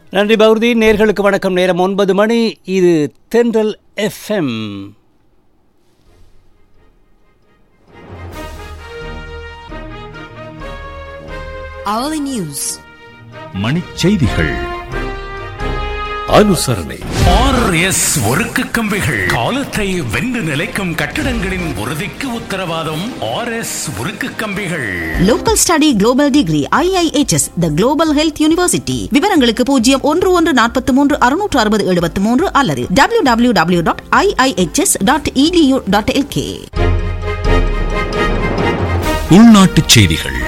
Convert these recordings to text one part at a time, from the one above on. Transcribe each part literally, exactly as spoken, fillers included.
நன்றி பௌர்தி. நேர்களுக்கு வணக்கம். நேரம் ஒன்பது மணி. இது தென்றல் எஃப்எம். Hourly News. மணிச்செய்திகள். அனுசரணை. ஆர்எஸ் உருக்கு கம்பிகள் காலத்தை வென்று நிலைக்கும் கட்டிடங்களின் உறுதிக்கு உத்தரவாதம். ஆர்எஸ் உருக்கு கம்பிகள். Local Study Global Degree I I H S The Global Health University. விவரங்களுக்கு பூஜ்ஜியம் ஒன்று ஒன்று நாற்பத்தி மூன்று அறுநூற்று அறுபது எழுபத்தி மூன்று அல்லது W W W dot I I H S dot E D you dot L K. உள்நாட்டுச் செய்திகள்.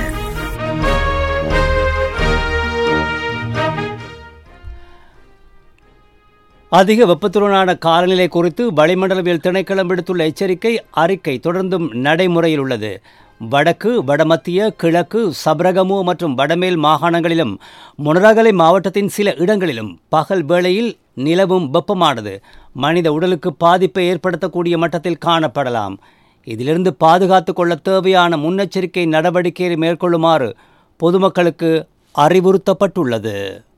அதிக வெப்பத்துடனான காலநிலை குறித்து வளிமண்டலவியல் திணைக்களம் விடுத்துள்ள எச்சரிக்கை அறிக்கை தொடர்ந்தும் நடைமுறையில் உள்ளது. வடக்கு, வடமத்திய, கிழக்கு, சப்ரகமு மற்றும் வடமேல் மாகாணங்களிலும் மொனராகலை மாவட்டத்தின் சில இடங்களிலும் பகல் வேளையில் நிலவும் வெப்பமானது மனித உடலுக்கு பாதிப்பை ஏற்படுத்தக்கூடிய மட்டத்தில் காணப்படலாம். இதிலிருந்து பாதுகாத்து கொள்ள தேவையான முன்னெச்சரிக்கை நடவடிக்கையை மேற்கொள்ளுமாறு பொதுமக்களுக்கு அறிவுறுத்தப்பட்டுள்ளது.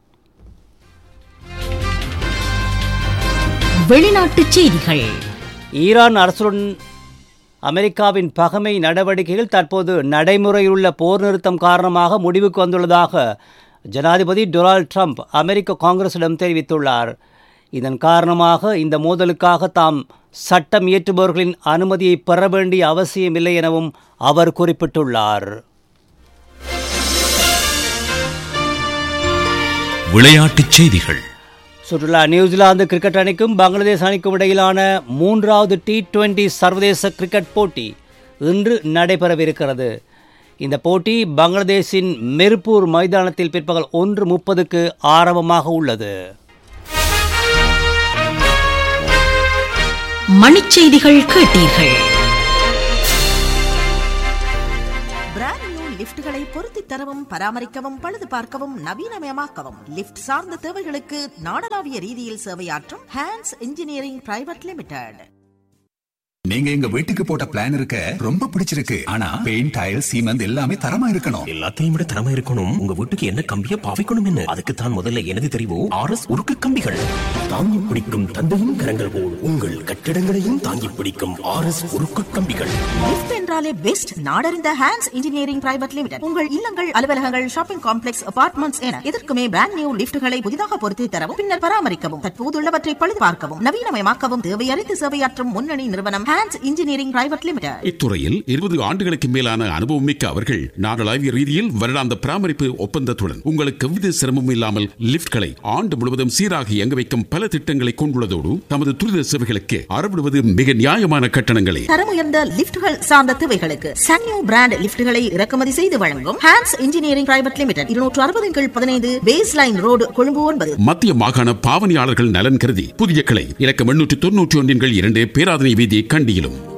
வெளிநாட்டுச் செய்திகள். ஈரான் அரசுடன் அமெரிக்காவின் பகைமை நடவடிக்கைகள் தற்போது நடைமுறையில் உள்ள போர் நிறுத்தம் காரணமாக முடிவுக்கு வந்துள்ளதாக ஜனாதிபதி டொனால்ட் ட்ரம்ப் அமெரிக்க காங்கிரசிடம் தெரிவித்துள்ளார். இதன் காரணமாக இந்த மோதலுக்காக தாம் சட்டம் இயற்றுபவர்களின் அனுமதியை பெற வேண்டிய அவசியமில்லை எனவும் அவர் குறிப்பிட்டுள்ளார். விளையாட்டுச் செய்திகள். சுற்றுலா. நியூசிலாந்து கிரிக்கெட் அணிக்கும் பங்களாதேஷ் அணிக்கும் இடையிலான மூன்றாவது டி டுவெண்டி சர்வதேச கிரிக்கெட் போட்டி இன்று நடைபெறவிருக்கிறது. இந்த போட்டி பங்களாதேஷின் மெர்பூர் மைதானத்தில் பிற்பகல் ஒன்று முப்பதுக்கு ஆரம்பமாக உள்ளது. மணிச்செய்திகள் கேட்டீர்கள். லிப்ட்களை பொருத்தி தரவும், பராமரிக்கவும், பழுது பார்க்கவும், நவீனமயமாக்கவும் லிப்ட் சார்ந்த தேவைகளுக்கு நாடளாவிய ரீதியில் சேவையாற்றும் ஹேண்ட்ஸ் இன்ஜினியரிங் பிரைவேட் லிமிடெட். நீங்க எங்க வீட்டுக்கு போட்ட பிளான் இருக்க ரொம்ப பிடிச்சிருக்கு. ஆனா பெயிண்ட், டைல், சீமெண்ட் எல்லாமே தரமா இருக்கணும். எல்லாத்தையும் விட தரமா இருக்கணும். உங்க வீட்டுக்கு என்ன கம்பிய பாவிக்கணும் என்ன? அதுக்கு தான் முதல்ல எனது தெரிவு ஆர்எஸ் உருக்கு கம்பிகள். தாங்கி பிடிக்கும் தந்தையின் கரங்கள் போல் உங்கள் கட்டிடங்களையும் தாங்கி பிடிக்கும் ஆர்எஸ் உருக்கு கம்பிகள். லிஃப்ட் என்றாலே best நாடறிந்த hands engineering private limited. உங்கள் இல்லங்கள், அலுவலகங்கள், ஷாப்பிங் காம்ப்ளெக்ஸ், அபார்ட்மெண்ட்ஸ் என எதற்குமே பிராண்ட் நியூ லிப்ட்களை புதிதாக பொருத்தி தரவும், பின்னர் பராமரிக்கவும், தற்போதுள்ளவற்றை பழுது பார்க்கவும், நவீனமயமாக்கவும் தேவையறிந்து சேவையாற்றும் முன்னணி நிறுவனம் ஹேண்ட்ஸ் இன்ஜினியரிங் பிரைவேட் லிமிடெட். இத்துறையில் இருபது ஆண்டுகளுக்கு மேலான அனுபவம் மிக்க அவர்கள் நாடளாவிய ரீதியில் வருடாந்த பராமரிப்பு ஒப்பந்தத்துடன் உங்களுக்கு எவ்வித சிரமமும் இல்லாமல் லிப்ட்களை ஆண்டு முழுவதும் சீராக இயங்க வைக்கும் பல திட்டங்களை கொண்டுள்ளதோடு தமது துரித சேவைகளுக்கு அறவிடுவது மிக நியாயமான கட்டணங்களை. தரம் உயர்ந்த லிப்ட்கள் சார்ந்த தேவைகளுக்கு சன்யூ பிராண்ட் லிப்ட்களை இறக்குமதி செய்து வழங்கும் ஹேண்ட்ஸ் இன்ஜினியரிங் பிரைவேட் லிமிடெட். இருநூற்று அறுபது கீழ் பதினைந்து பேஸ் லைன் ரோடு, கொழும்பு ஒன்பது. மத்திய மாகாண பாவனையாளர்கள் நலன் கருதி புதிய கிளை இலக்கம் எண்ணூற்று தொன்னூற்றி ஒன்றின் இரண்டு பேராதனை வீதி கண்டியிலும்